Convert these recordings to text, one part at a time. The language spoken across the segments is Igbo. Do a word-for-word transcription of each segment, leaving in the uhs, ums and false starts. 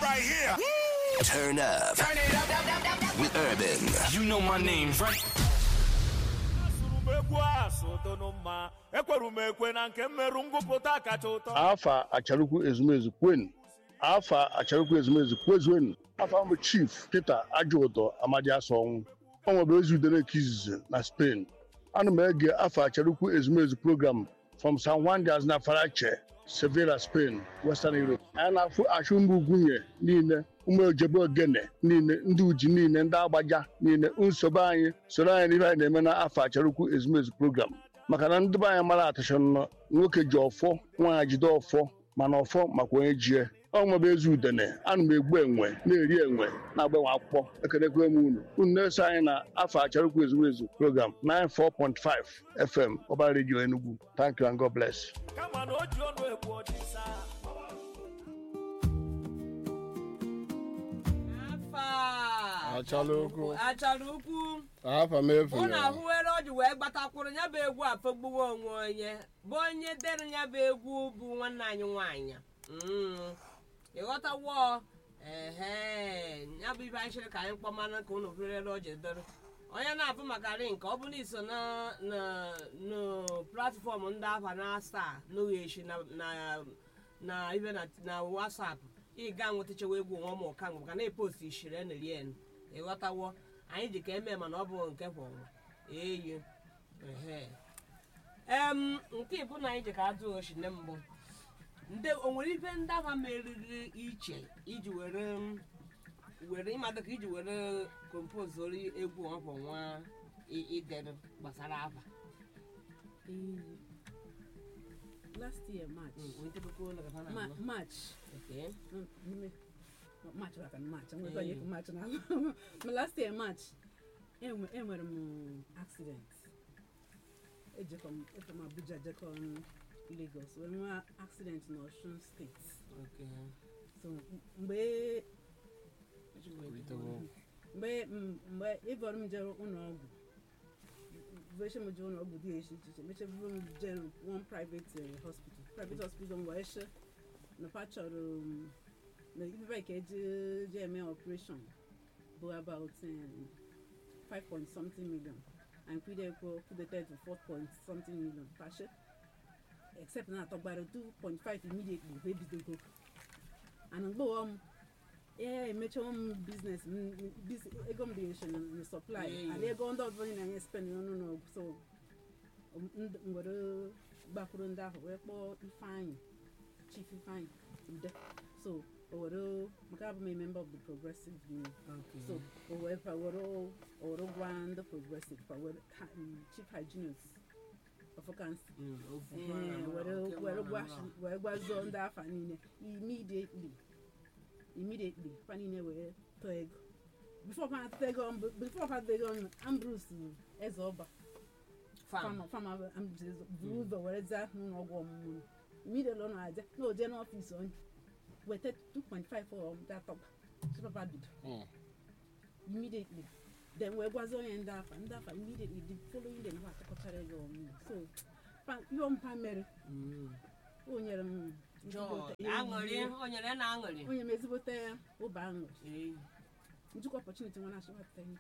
right here. Turn up. Turn it up, up, up, up, up. With Urban. You know my name, right? Alpha Acharukwu Ezumezu Queen. Alpha Acharukwu Ezumezu Kwezwen. Alpha I'm Chief Peter Ajoto Amadi Asong. I'm a Udere Kiz na Spain. I'm a Alpha Acharukwu Ezumezu program from San Juan de Aznafarache, Sevilla, Spain, Western Europe. And I Ashumbu Gunye, Nine, Umo Jebo Gene, Nine, Nduji Nine, Ndabaja, Nine, Unsobanye, Soraya Niva Nemena Alpha Acharukwu Ezumezu program. Maka ndị be anyị mara atashọn nwoke ji ọfọ nwaanyị jide ọfọ mana ọfọ maka onye jie ọnwebe ezi udene ana m egbu enwe na-eri enwe na-agbanwe akwụkwọ ekelekwe m unu unu na-eso anyị na Alpha Acharukwu Ezumezu program ninety-four point five F M Ọba Radio Enugu. Thank you and God bless. Achalukwu Achalukwu Alpha mefu ọ na-ahụwere ọjị wee gbatakwuru ya bụ egwu afọgbuwo onwe onye bụ onye dere ya bụ egwu bụ nwanne anyị nwaanyị ịghọtawo ehe ya bụ ibe anyị chere ka anyị kpọmana ka unu ferere ọjị dere onye na-afụ maka link ọ bụ na iso na na platfọm ndị Alpha na Star n'oghechi na na ibe na WhatsApp ị ga nwetachewa egwu nwa ma ọka maka na epost ishire na rien ịghọtawo anyị ji ka eme mana ọ bụ nke bụ eyi ehe em nke bụ na anyị ji ka adụ oshi na mbụ ndị o nwere ife ndị Alpha meriri iche iji were were ịmadụ ka iji were kompozori egwu ọbụ nwa idere gbasara Alpha. Last year, March. Mm, Ma- March. Okay. Mm, mm, March, like March. I'm going to March now. But last year, March, I had an accident. I from from Abuja, I from Lagos. When we accident in Osun State. Okay. So, mbe mbe mbe even me jero uno version me jero uno di eshi chiche me jero one private uh, hospital private hospital ngo eshe no patcho um no if I get J M A operation go about um, five point something million and we dey go to the third to four point something million patcho except na talk about two point five immediately we be go and go um yeah, make your own business. This accommodation and supply. And they go on that money and spend. No, no, no. So, um, we go background that we go fine, chief fine. So, we go. I'm a member of the Progressive Union. Okay. So, we go. We go. We go run the Progressive. We chief hygienist of a council. We go. We go wash. We go zone that fine immediately. Immediately, Fanny were peg. Before I take on, before I take on, Ambrose as over. Farmer, farmer, Ambrose, Bruce, or where's that? No, woman. Immediately, I said, no, general office on. Waited two point five for that top. Super bad. Immediately. Then we was on and up and up immediately the following day. So, you on primary. Oh, you're Angry, on your end, angry. When you miss with there, oh, bang. You took opportunity when I saw what thank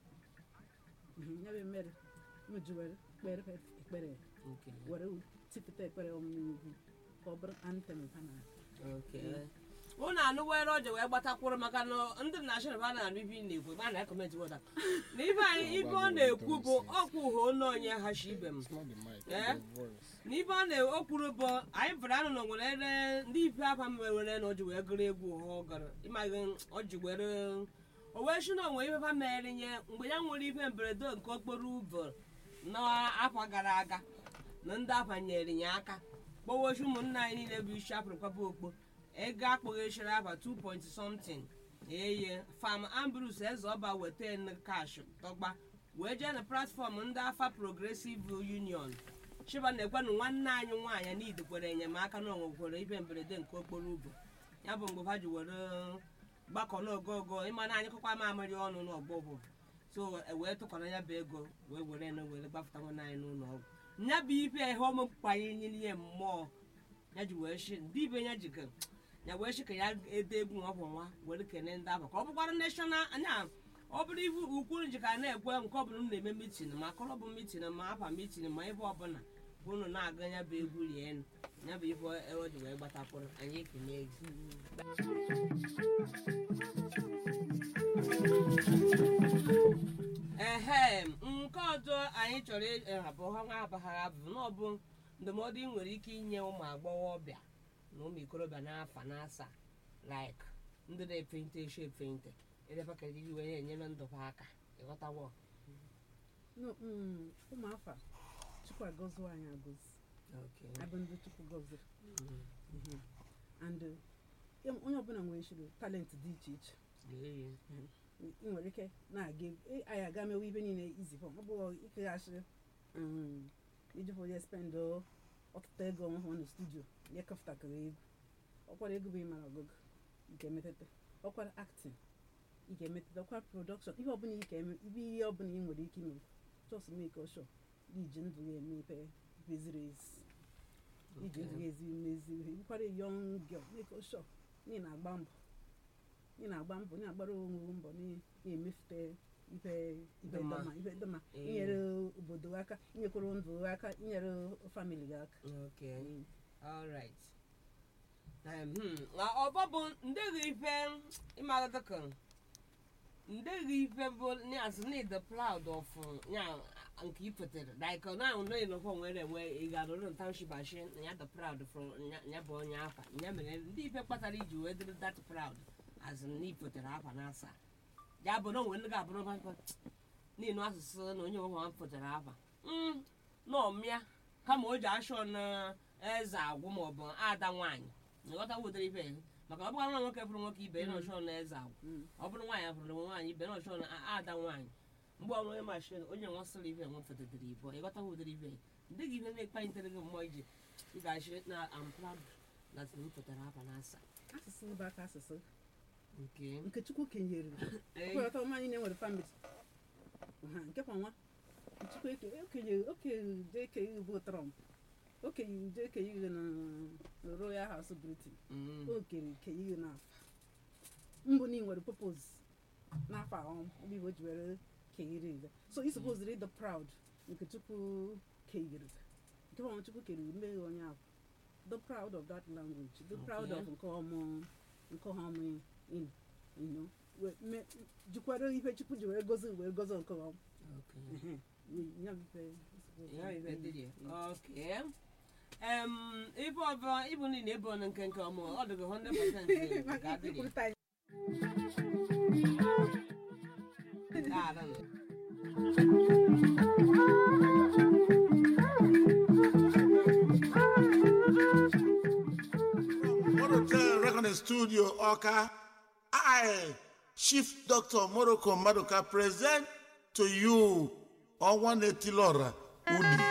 you. Never met a majority, better, better. Okay. What a tip it take better on me. Cobra anthem. Okay. One I know where Roger, but I call Macano, international banner and review with my comment water. Never even a kubo, Oku, no, ya hashibem. Yeah? Niban Okurubo, I don't know whether the papa will not do a grave hogger. Imagine Ojuer. Or where should I wave a man yet? We don't leave him bread and cockboruber. No, Apagaraga. Nanda Panyaka. But was you nine in every shop of Kabuko? Egg acquisition about two point something. Eh, Farm Ambrose says about with ten cash. Dogba, we're just a platform under Alpha Progressive Union. Shiba Neguan one nine one, I need to put in a macano for even President Cockborubo. Yabongo had you were back on no go go in my nine Marion or Bobo. So a way to Colonel Bego, where we ran over the Bafta nine no. Nabi pay home of pioneer more. Education, deep in education. ya wee shi ka ya ede egwu nwa bụ nwa were kene ndị aba ka ọ bụkwara national anya ọ bụrụ ibu ukwu nji ka na-ekwe nke ọ bụla m na-eme mitin ma akọrọ bụ mitin ma afa mitin ma ebe ọbụla bụ unu na-aga ya bụ egwu rienu ya bụ ife o ji wee gbatakwụrụ anyị ekene gị ehe nke ọzọ anyị chọrọ ịhapụ ha nwa abaghara bụ na ọ bụ ndụmọdụ ị nwere ike inye ụmụ agbọghọbịa na ụmụ ikorobịa n'afọ n'asa like ndị na-epente eshi epente edebe ka iji wee na-enyere ndụ ha aka ịghọtawo ụmụafa chukwu agọzi anyị agọzi abụ ndị chukwu gọziri and onye ọbụla nwere shiri talent dị iche iche ị nwere ike na-aga anyị aga mewe ibe niile izi fọm ọ bụghị ikeghachi iji fọ ya spend ọtụtụ ego onwe ha na studio ya kọfụtakịrị egwu ọkwara egwu bụ ịmara ọgụgụ ị ga-emetete ọkwara acting ị ga-emetete ọkwara production ihe ọbụla ị ga-eme ibe ihe ọbụla ị nwere ike ime just make sure iji ndụ ya emepe ibe ziri ezi iji ndụ ya ezi mezi ihe ịkwara young girl make sure ị na-agba mbọ ị na-agba mbọ ị na-agbara onwe mbọ na-emefute ibe dọma ibe dọma inyere obodo aka inyekwara ndụ aka inyere family gị aka. Okay, all right. Ọbọ bụ ndeghi ife ịmara ka ndeghi ife bụ n'azụ need the proud of ya nke ifotere like na no ino fo nwere enwe igaro no township ashi ya the proud from ya bụ onye afa ya mere ndị ife kpatara iji wee dịrị that proud as na ifotere afa n'asa ya bụ na nwere ga abụrụ ba n'inu asụsụ na onye nwa fotere afa mm no mịa kama o ji ashọ na eze agwụ ma ọ bụ ada nwaanyị nghọta wetara ife maka ọ bụrụ na nwoke fụrụ nwoke ibe na ọshọ na eze agwụ ọ bụrụ nwaanyị fụrụ nwaanyị ibe na ọshọ na ada nwaanyị mgbe ọnụ onye mashin onye nwasịrị ibe nwe fotere ibe ịghọta wetara ife ndị gị ife na-ekpa intere gị mmụọ iji ị ga-achị na am proud that m fotere afa n'asa asụsụ bụ aka asụsụ nke nke chukwu kenyere ọkọlọtọ mmanya na-enwere famili nke kwa nwa chukwu okenye okenye okenye bụ Trump okenye ude okenye na Royal House Britain okenye kenye na mbụ na nwere purpose n'afọ ahụ obi igbo ji were kenyere ile so you supposed to read the proud nke chukwu kenyere nke kwa nwa chukwu kenyere mmeghe onye ahụ the proud of that language the proud of nke ọmụ nke ọmụ in you know we jukwara ife chukwu ji were gozi were gozi nke ọmụ okay ya bife ya ife dị okay um ibo ọbọ ibo ni na ebo nke nke ọmụ ọ dịgo one hundred percent ga adịrị Mototel Recording Studio, Oka. I, Chief Doctor Morocco Madoka, present to you on one eighty Lora Udi.